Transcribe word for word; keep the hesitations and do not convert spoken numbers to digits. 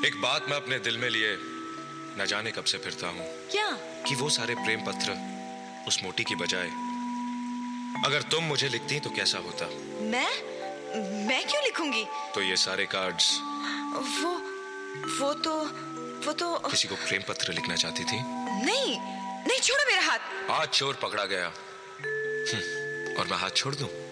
एक बात मैं अपने दिल में लिए न जाने कब से फिरता हूँ। क्या? कि वो सारे प्रेम पत्र उस मोटी की बजाय अगर तुम मुझे लिखती तो कैसा होता। मैं मैं क्यों लिखूंगी? तो ये सारे कार्ड्स। वो वो तो वो तो किसी को प्रेम पत्र लिखना चाहती थी? नहीं नहीं, छोड़ो मेरा हाथ। हाथ चोर पकड़ा गया और मैं हाथ छोड़ दूं?